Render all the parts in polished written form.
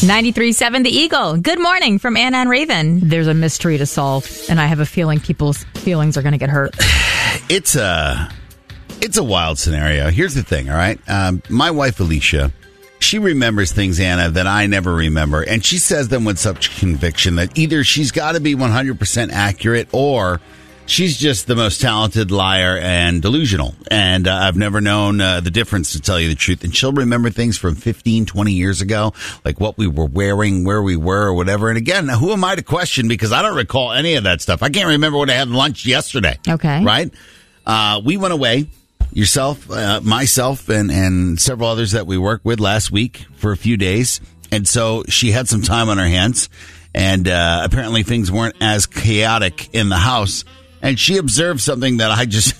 93.7 The Eagle. Good morning from Anna and Raven. There's a mystery to solve, and I have a feeling people's feelings are going to get hurt. It's a wild scenario. Here's the thing, all right? My wife, Alicia, she remembers things, Anna, that I never remember, and she says them with such conviction that either she's got to be 100% accurate or she's just the most talented liar and delusional. And I've never known the difference, to tell you the truth. And she'll remember things from 15, 20 years ago, like what we were wearing, where we were, or whatever. And again, who am I to question? Because I don't recall any of that stuff. I can't remember what I had lunch yesterday. Okay. Right? We went away, yourself, myself, and several others that we work with last week for a few days. And so she had some time on her hands. And apparently things weren't as chaotic in the house. And she observed something that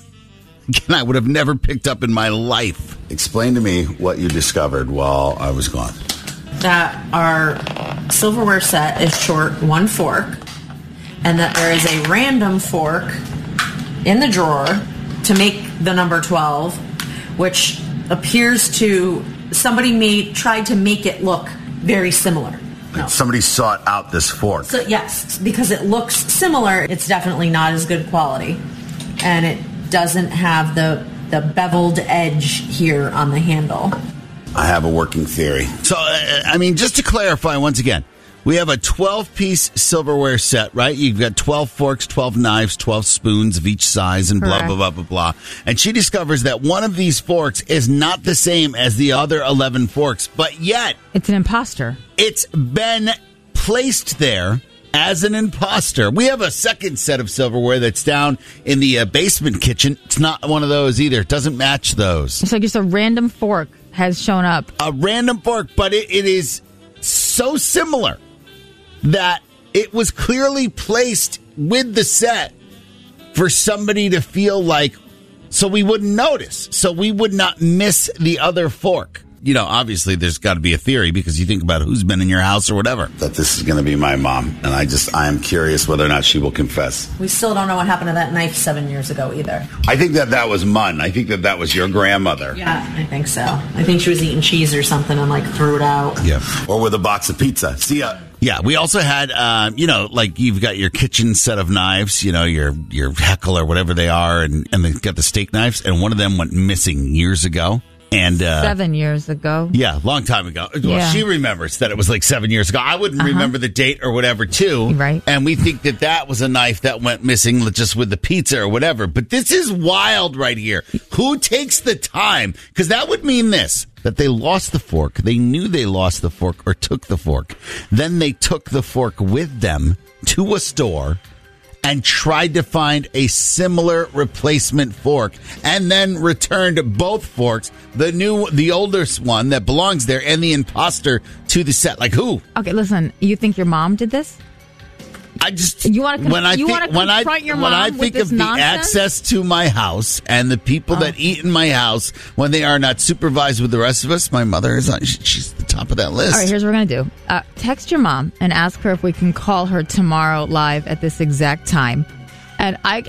I would have never picked up in my life. Explain to me what you discovered while I was gone. That our silverware set is short one fork, and that there is a random fork in the drawer to make the number 12, which appears to tried to make it look very similar. No. Somebody sought out this fork. So yes, because it looks similar, it's definitely not as good quality, and it doesn't have the beveled edge here on the handle. I have a working theory. So, just to clarify once again, we have a 12-piece silverware set, right? You've got 12 forks, 12 knives, 12 spoons of each size, and blah, blah, blah, blah, blah. And she discovers that one of these forks is not the same as the other 11 forks, but yet It's an imposter. It's been placed there as an imposter. We have a second set of silverware that's down in the basement kitchen. It's not one of those either. It doesn't match those. It's like just a random fork has shown up. A random fork, but it is so similar that it was clearly placed with the set for somebody to feel like, so we wouldn't notice, so we would not miss the other fork. You know, obviously there's got to be a theory because you think about who's been in your house or whatever. That this is going to be my mom, and I am curious whether or not she will confess. We still don't know what happened to that knife 7 years ago either. I think that was Mun. I think that was your grandmother. Yeah, I think so. I think she was eating cheese or something and threw it out. Yeah, or with a box of pizza. See ya. Yeah, we also had, you've got your kitchen set of knives, your Heckle or whatever they are, and they've got the steak knives, and one of them went missing years ago. And 7 years ago. Yeah, long time ago. Well, yeah. She remembers that it was 7 years ago. I wouldn't remember the date or whatever, too. Right. And we think that was a knife that went missing just with the pizza or whatever. But this is wild right here. Who takes the time? Because that would mean this, that they lost the fork. They knew they lost the fork or took the fork. Then they took the fork with them to a store and tried to find a similar replacement fork, and then returned both forks, the oldest one that belongs there, and the imposter to the set. Like who? Okay, listen. You think your mom did this? You want to confront your mom when I with think this of nonsense? the access to my house and the people that eat in my house when they are not supervised with the rest of us, my mother is she's at the top of that list. All right, here's what we're going to do. Text your mom and ask her if we can call her tomorrow live at this exact time. And I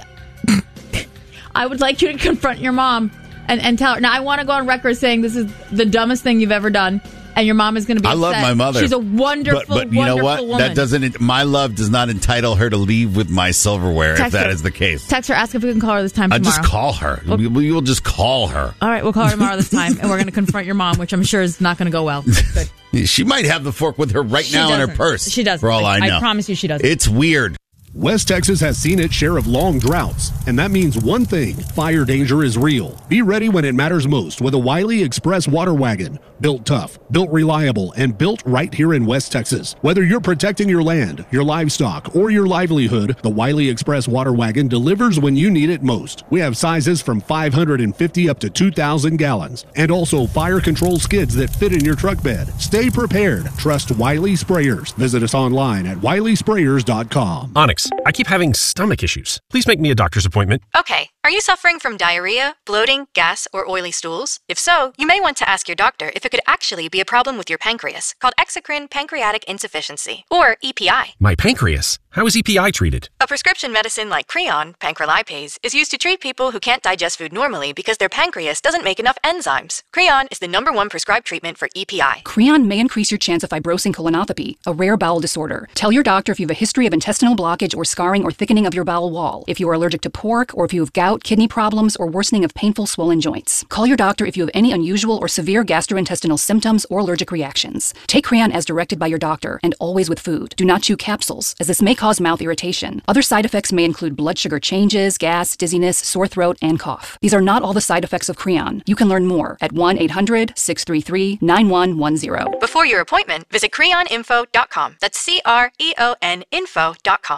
would like you to confront your mom and tell her. Now, I want to go on record saying this is the dumbest thing you've ever done. And your mom is going to be upset. I love my mother. She's a wonderful, but you know what? woman. My love does not entitle her to leave with my silverware if that is the case. Text her, ask if we can call her this time tomorrow. Just call her. We will just call her. All right, we'll call her tomorrow this time, and we're going to confront your mom, which I'm sure is not going to go well. Good. She might have the fork with her right now in her purse. She doesn't. For all I know. I promise you she doesn't. It's weird. West Texas has seen its share of long droughts, and that means one thing: fire danger is real. Be ready when it matters most with a Wiley Express water wagon. Built tough, built reliable, and built right here in West Texas. Whether you're protecting your land, your livestock, or your livelihood, the Wiley Express water wagon delivers when you need it most. We have sizes from 550 up to 2,000 gallons, and also fire control skids that fit in your truck bed. Stay prepared. Trust Wiley Sprayers. Visit us online at WileySprayers.com. Onyx, I keep having stomach issues. Please make me a doctor's appointment. Okay, Are you suffering from diarrhea, bloating, gas, or oily stools? If so, you may want to ask your doctor if it could actually be a problem with your pancreas, called exocrine pancreatic insufficiency, or EPI. My pancreas? How is EPI treated? A prescription medicine like Creon, pancrelipase, is used to treat people who can't digest food normally because their pancreas doesn't make enough enzymes. Creon is the #1 prescribed treatment for EPI. Creon may increase your chance of fibrosing colonopathy, a rare bowel disorder. Tell your doctor if you have a history of intestinal blockage or scarring or thickening of your bowel wall, if you are allergic to pork, or if you have gout, kidney problems, or worsening of painful swollen joints. Call your doctor if you have any unusual or severe gastrointestinal symptoms or allergic reactions. Take Creon as directed by your doctor, and always with food. Do not chew capsules, as this may cause mouth irritation. Other side effects may include blood sugar changes, gas, dizziness, sore throat, and cough. These are not all the side effects of Creon. You can learn more at 1-800-633-9110. Before your appointment, visit creoninfo.com. That's CREON info.com.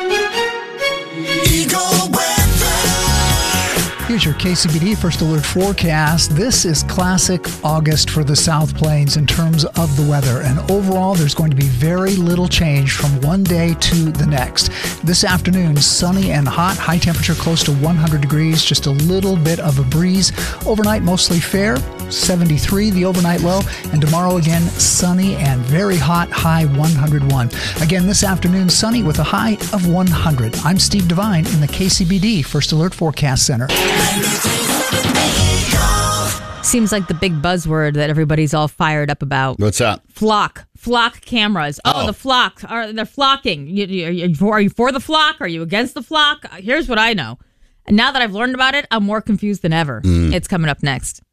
Eagle weather. Here's your KCBD First Alert forecast. This is classic August for the South Plains in terms of the weather. And overall, there's going to be very little change from one day to the next. This afternoon, sunny and hot, high temperature close to 100 degrees, just a little bit of a breeze. Overnight, mostly fair, 73 the overnight low. And tomorrow again, sunny and very hot, high 101. Again, this afternoon, sunny with a high of 100. I'm Steve Devine in the KCBD First Alert Forecast Center. Seems like the big buzzword that everybody's all fired up about. What's up? Flock cameras. Oh, the flock. They're flocking. Are you for the flock? Are you against the flock? Here's what I know. And now that I've learned about it, I'm more confused than ever. It's coming up next.